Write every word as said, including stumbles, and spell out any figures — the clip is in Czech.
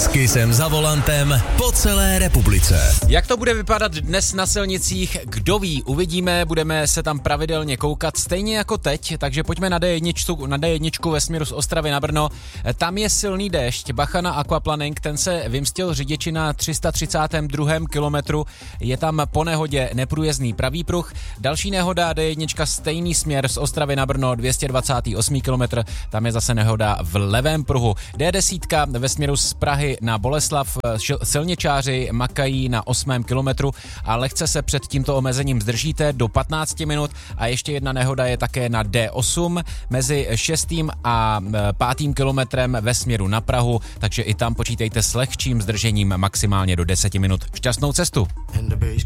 S Kissem za volantem po celé republice. Jak to bude vypadat dnes na silnicích, kdo ví, uvidíme, budeme se tam pravidelně koukat, stejně jako teď, takže pojďme na D jedna, na D jedna ve směru z Ostravy na Brno. Tam je silný déšť, bacha na aquaplaning, ten se vymstil řidiči na tři sta třicátém druhém kilometru, je tam po nehodě neprůjezdný pravý pruh. Další nehoda D jedna, stejný směr z Ostravy na Brno, dvě stě dvacátý osmý kilometr, tam je zase nehoda v levém pruhu. D deset ve směru z Prahy na Boleslav, silničáři makají na osmém kilometru a lehce se před tímto omezením zdržíte do patnáct minut a ještě jedna nehoda je také na D osm mezi šestým a pátým kilometrem ve směru na Prahu, takže i tam počítejte s lehčím zdržením maximálně do deset minut. Šťastnou cestu!